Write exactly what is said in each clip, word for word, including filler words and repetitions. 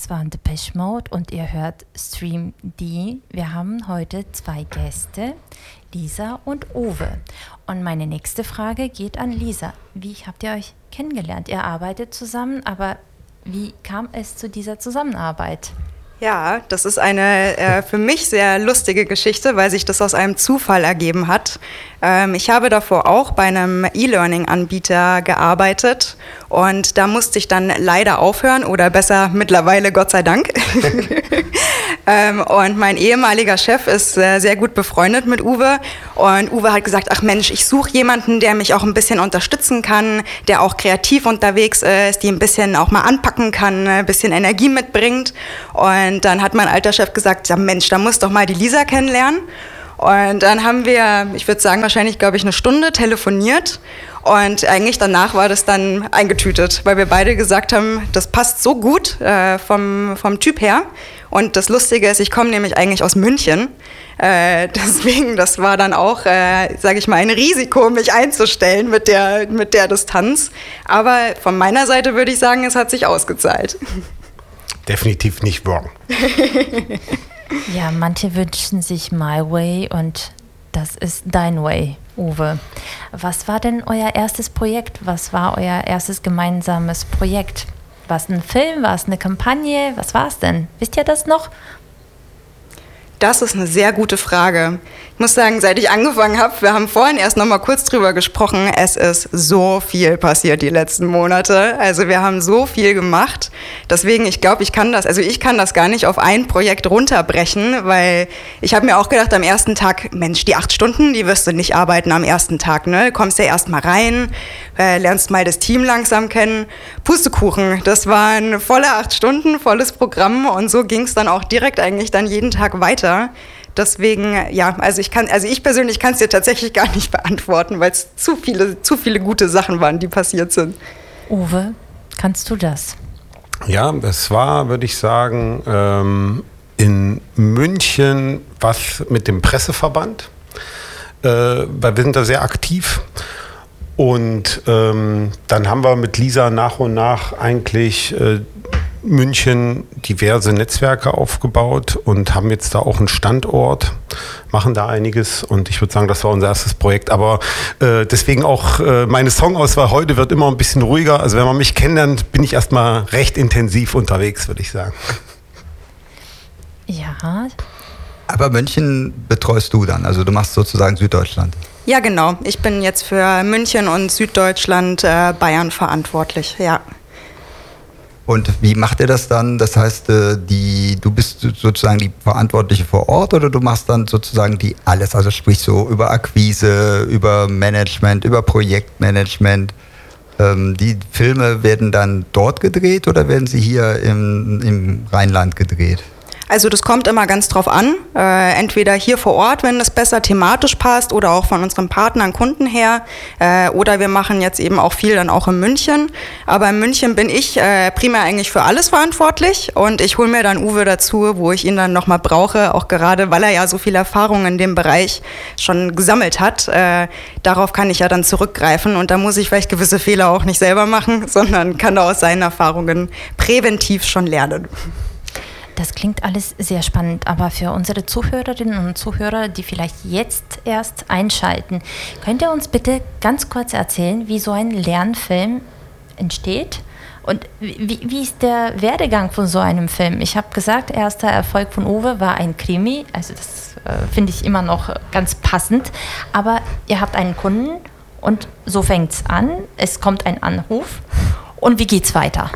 Das war Depeche Mode und ihr hört Stream D. Wir haben heute zwei Gäste, Lisa und Uwe. Und meine nächste Frage geht an Lisa. Wie habt ihr euch kennengelernt? Ihr arbeitet zusammen, aber wie kam es zu dieser Zusammenarbeit? Ja, das ist eine äh, für mich sehr lustige Geschichte, weil sich das aus einem Zufall ergeben hat. Ähm, ich habe davor auch bei einem E-Learning-Anbieter gearbeitet und da musste ich dann leider aufhören oder besser mittlerweile Gott sei Dank. ähm, und mein ehemaliger Chef ist äh, sehr gut befreundet mit Uwe und Uwe hat gesagt, ach Mensch, ich suche jemanden, der mich auch ein bisschen unterstützen kann, der auch kreativ unterwegs ist, die ein bisschen auch mal anpacken kann, ein bisschen Energie mitbringt. Und Und dann hat mein alter Chef gesagt, ja Mensch, da musst doch mal die Lisa kennenlernen. Und dann haben wir, ich würde sagen, wahrscheinlich, glaube ich, eine Stunde telefoniert. Und eigentlich danach war das dann eingetütet, weil wir beide gesagt haben, das passt so gut äh, vom, vom Typ her. Und das Lustige ist, ich komme nämlich eigentlich aus München. Äh, deswegen, das war dann auch, äh, sage ich mal, ein Risiko, mich einzustellen mit der, mit der Distanz. Aber von meiner Seite würde ich sagen, es hat sich ausgezahlt. Definitiv nicht wrong. Ja, manche wünschen sich My Way und das ist dein Way, Uwe. Was war denn euer erstes Projekt? Was war euer erstes gemeinsames Projekt? War es ein Film? War es eine Kampagne? Was war es denn? Wisst ihr das noch? Das ist eine sehr gute Frage. Ich muss sagen, seit ich angefangen habe, wir haben vorhin erst noch mal kurz drüber gesprochen, es ist so viel passiert die letzten Monate. Also wir haben so viel gemacht. Deswegen, ich glaube, ich kann das, also ich kann das gar nicht auf ein Projekt runterbrechen, weil ich habe mir auch gedacht am ersten Tag, Mensch, die acht Stunden, die wirst du nicht arbeiten am ersten Tag, ne? Du kommst ja erst mal rein, äh, lernst mal das Team langsam kennen. Pustekuchen, das waren volle acht Stunden, volles Programm und so ging es dann auch direkt eigentlich dann jeden Tag weiter. Deswegen, ja, also ich kann, also ich persönlich kann es dir tatsächlich gar nicht beantworten, weil es zu viele, zu viele gute Sachen waren, die passiert sind. Uwe, kannst du das? Ja, es war, würde ich sagen, ähm, in München was mit dem Presseverband, äh, weil wir sind da sehr aktiv. Und ähm, dann haben wir mit Lisa nach und nach eigentlich äh, München diverse Netzwerke aufgebaut und haben jetzt da auch einen Standort, machen da einiges und ich würde sagen, das war unser erstes Projekt, aber äh, deswegen auch äh, meine Songauswahl heute wird immer ein bisschen ruhiger, also wenn man mich kennenlernt, bin ich erstmal recht intensiv unterwegs, würde ich sagen. Ja. Aber München betreust du dann, also du machst sozusagen Süddeutschland. Ja, genau. Ich bin jetzt für München und Süddeutschland, äh, Bayern verantwortlich, ja. Und wie macht ihr das dann? Das heißt, die, du bist sozusagen die Verantwortliche vor Ort oder du machst dann sozusagen die alles, also sprich so über Akquise, über Management, über Projektmanagement. Ähm, die Filme werden dann dort gedreht oder werden sie hier im, im Rheinland gedreht? Also das kommt immer ganz drauf an, äh, entweder hier vor Ort, wenn das besser thematisch passt oder auch von unseren Partnern, Kunden her äh, oder wir machen jetzt eben auch viel dann auch in München, aber in München bin ich äh, primär eigentlich für alles verantwortlich und ich hole mir dann Uwe dazu, wo ich ihn dann nochmal brauche, auch gerade, weil er ja so viel Erfahrung in dem Bereich schon gesammelt hat, äh, darauf kann ich ja dann zurückgreifen und da muss ich vielleicht gewisse Fehler auch nicht selber machen, sondern kann da aus seinen Erfahrungen präventiv schon lernen. Das klingt alles sehr spannend, aber für unsere Zuhörerinnen und Zuhörer, die vielleicht jetzt erst einschalten, könnt ihr uns bitte ganz kurz erzählen, wie so ein Lernfilm entsteht? Und wie, wie ist der Werdegang von so einem Film? Ich habe gesagt, erster Erfolg von Uwe war ein Krimi, also das äh, finde ich immer noch ganz passend, aber ihr habt einen Kunden und so fängt es an, es kommt ein Anruf und wie geht's weiter?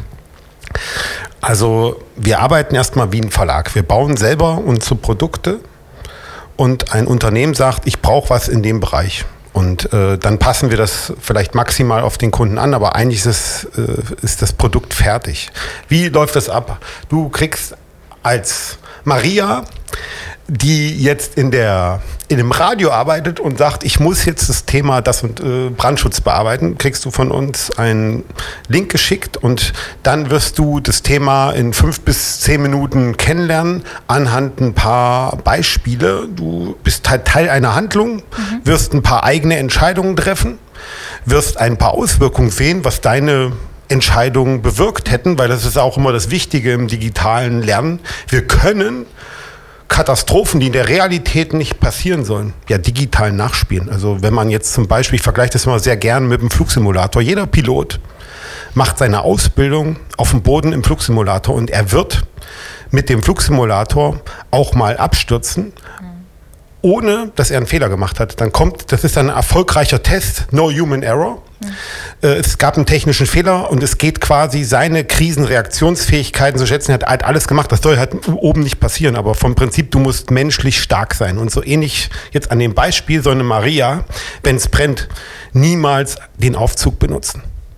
Also wir arbeiten erstmal wie ein Verlag. Wir bauen selber unsere Produkte und ein Unternehmen sagt, ich brauche was in dem Bereich. Und äh, dann passen wir das vielleicht maximal auf den Kunden an, aber eigentlich ist, es, äh, ist das Produkt fertig. Wie läuft das ab? Du kriegst als Maria, die jetzt in der in dem Radio arbeitet und sagt, ich muss jetzt das Thema das und äh, Brandschutz bearbeiten, kriegst du von uns einen Link geschickt und dann wirst du das Thema in fünf bis zehn Minuten kennenlernen anhand ein paar Beispiele. Du bist halt Teil einer Handlung, mhm. wirst ein paar eigene Entscheidungen treffen, wirst ein paar Auswirkungen sehen, was deine Entscheidungen bewirkt hätten, weil das ist auch immer das Wichtige im digitalen Lernen. Wir können Katastrophen, die in der Realität nicht passieren sollen, ja digital nachspielen. Also wenn man jetzt zum Beispiel, ich vergleiche das immer sehr gern mit dem Flugsimulator, jeder Pilot macht seine Ausbildung auf dem Boden im Flugsimulator und er wird mit dem Flugsimulator auch mal abstürzen, ohne dass er einen Fehler gemacht hat. Dann kommt, das ist ein erfolgreicher Test, no human error. Mhm. Äh, es gab einen technischen Fehler und es geht quasi seine Krisenreaktionsfähigkeiten zu schätzen. Er hat halt alles gemacht, das soll halt oben nicht passieren, aber vom Prinzip, du musst menschlich stark sein. Und so ähnlich jetzt an dem Beispiel, so eine Maria, wenn es brennt, niemals den Aufzug benutzen.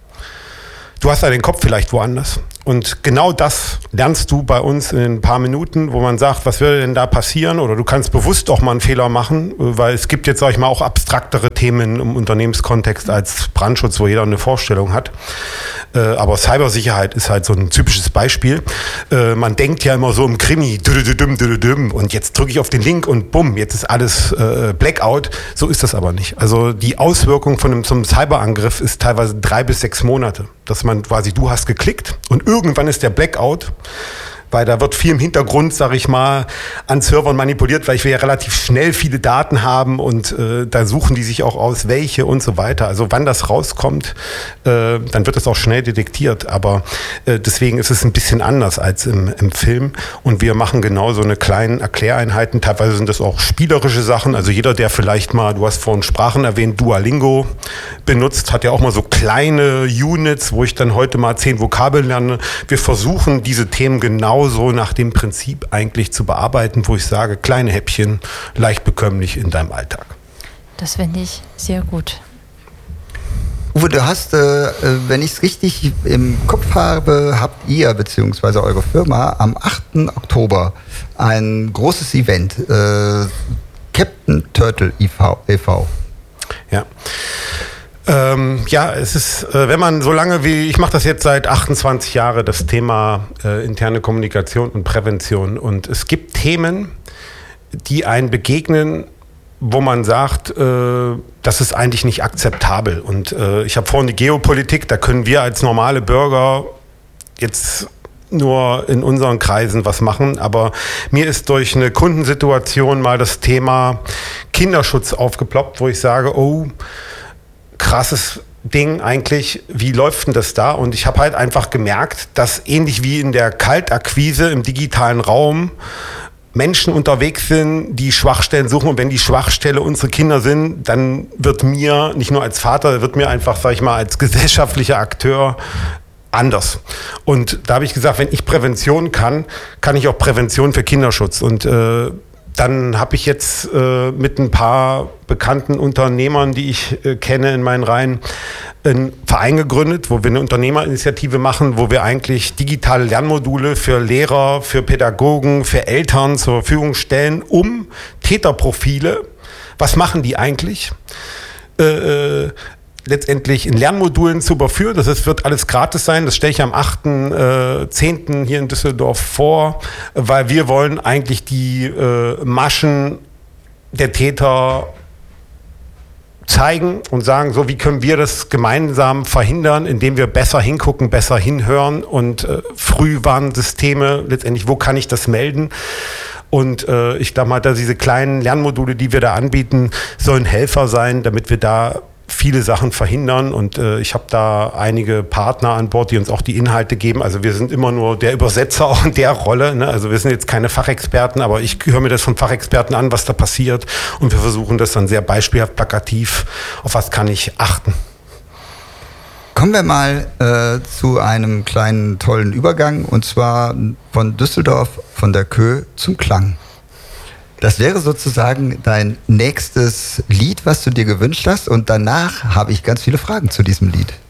Du hast ja den Kopf vielleicht woanders. Und genau das lernst du bei uns in ein paar Minuten, wo man sagt, was würde denn da passieren? Oder du kannst bewusst auch mal einen Fehler machen, weil es gibt jetzt, sag ich mal, auch abstraktere Themen im Unternehmenskontext als Brandschutz, wo jeder eine Vorstellung hat. Aber Cybersicherheit ist halt so ein typisches Beispiel. Man denkt ja immer so im Krimi, und jetzt drücke ich auf den Link und bumm, jetzt ist alles Blackout. So ist das aber nicht. Also die Auswirkung von einem, zum Cyberangriff ist teilweise drei bis sechs Monate. Dass man quasi, du hast geklickt und irgendwann ist der Blackout, weil da wird viel im Hintergrund, sag ich mal, an Servern manipuliert, weil wir ja relativ schnell viele Daten haben und äh, da suchen die sich auch aus, welche und so weiter. Also wann das rauskommt, äh, dann wird es auch schnell detektiert, aber äh, deswegen ist es ein bisschen anders als im, im Film und wir machen genau so eine kleinen Erkläreinheiten, teilweise sind das auch spielerische Sachen, also jeder, der vielleicht mal, du hast vorhin Sprachen erwähnt, Duolingo benutzt, hat ja auch mal so kleine Units, wo ich dann heute mal zehn Vokabeln lerne. Wir versuchen diese Themen genau so nach dem Prinzip eigentlich zu bearbeiten, wo ich sage, kleine Häppchen, leicht bekömmlich in deinem Alltag. Das finde ich sehr gut. Uwe, du hast, äh, wenn ich es richtig im Kopf habe, habt ihr bzw. eure Firma am achten Oktober ein großes Event, äh, Captain Turtle e V Ja. Ähm, ja, es ist, äh, wenn man so lange wie, ich mache das jetzt seit achtundzwanzig Jahren, das Thema äh, interne Kommunikation und Prävention. Und es gibt Themen, die einen begegnen, wo man sagt, äh, das ist eigentlich nicht akzeptabel. Und äh, ich habe vorhin die Geopolitik, da können wir als normale Bürger jetzt nur in unseren Kreisen was machen, aber mir ist durch eine Kundensituation mal das Thema Kinderschutz aufgeploppt, wo ich sage, oh, krasses Ding eigentlich, wie läuft denn das da? Und ich habe halt einfach gemerkt, dass ähnlich wie in der Kaltakquise im digitalen Raum Menschen unterwegs sind, die Schwachstellen suchen und wenn die Schwachstelle unsere Kinder sind, dann wird mir, nicht nur als Vater, wird mir einfach, sag ich mal, als gesellschaftlicher Akteur anders. Und da habe ich gesagt, wenn ich Prävention kann, kann ich auch Prävention für Kinderschutz und äh, dann habe ich jetzt äh, mit ein paar bekannten Unternehmern, die ich äh, kenne in meinen Reihen, einen Verein gegründet, wo wir eine Unternehmerinitiative machen, wo wir eigentlich digitale Lernmodule für Lehrer, für Pädagogen, für Eltern zur Verfügung stellen, um Täterprofile, was machen die eigentlich, äh, letztendlich in Lernmodulen zu überführen. Das ist, wird alles gratis sein. Das stelle ich am achten zehnten hier in Düsseldorf vor, weil wir wollen eigentlich die äh, Maschen der Täter zeigen und sagen, so wie können wir das gemeinsam verhindern, indem wir besser hingucken, besser hinhören und äh, Frühwarnsysteme, letztendlich, wo kann ich das melden? Und äh, ich glaube mal, dass diese kleinen Lernmodule, die wir da anbieten, sollen Helfer sein, damit wir da viele Sachen verhindern und äh, ich habe da einige Partner an Bord, die uns auch die Inhalte geben. Also wir sind immer nur der Übersetzer auch in der Rolle. Ne? Also wir sind jetzt keine Fachexperten, aber ich höre mir das von Fachexperten an, was da passiert und wir versuchen das dann sehr beispielhaft, plakativ, auf was kann ich achten. Kommen wir mal äh, zu einem kleinen tollen Übergang und zwar von Düsseldorf, von der Kö zum Klang. Das wäre sozusagen dein nächstes Lied, was du dir gewünscht hast und danach habe ich ganz viele Fragen zu diesem Lied.